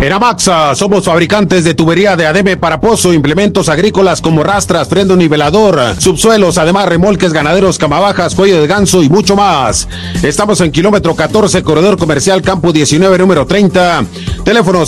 En Amaxa somos fabricantes de tubería de ADM para pozo, implementos agrícolas como rastras, freno nivelador, subsuelos, además remolques ganaderos, camabajas, cuello de ganso y mucho más. Estamos en kilómetro 14, corredor comercial Campo 19, número 30. Teléfono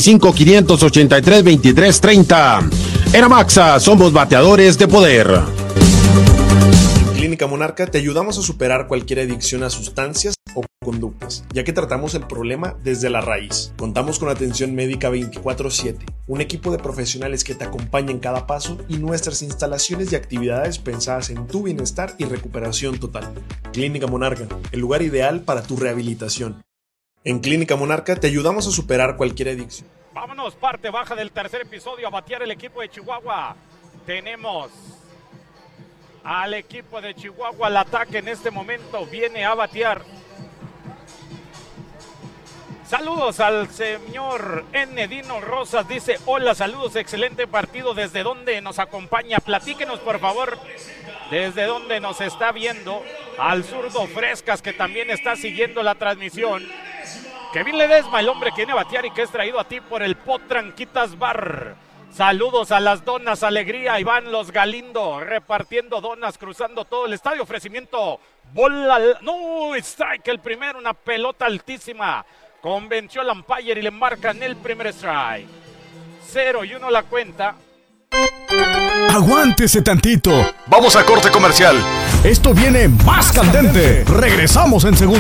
625-583-2330. En Amaxa somos bateadores de poder. En Clínica Monarca te ayudamos a superar cualquier adicción a sustancias o conductas, ya que tratamos el problema desde la raíz. Contamos con atención médica 24/7, un equipo de profesionales que te acompaña en cada paso y nuestras instalaciones y actividades pensadas en tu bienestar y recuperación total. Clínica Monarca, el lugar ideal para tu rehabilitación. En Clínica Monarca te ayudamos a superar cualquier adicción. Vámonos, parte baja del tercer episodio, a batear el equipo de Chihuahua. Tenemos al equipo de Chihuahua, al ataque en este momento, viene a batear. Saludos al señor N. Dino Rosas, dice, hola, saludos, excelente partido, ¿desde dónde nos acompaña? Platíquenos, por favor, desde dónde nos está viendo. Al zurdo Frescas, que también está siguiendo la transmisión. Kevin Ledesma, el hombre que viene a batear y que es traído a ti por el Potranquitas Bar. Saludos a las donas Alegría, Iván Los Galindo, repartiendo donas, cruzando todo el estadio, ofrecimiento, bola, no, strike el primero, una pelota altísima. Convenció al umpire y le marcan el primer strike. 0-1 la cuenta. Aguántese tantito. Vamos a corte comercial. Esto viene más candente. Regresamos en segundos.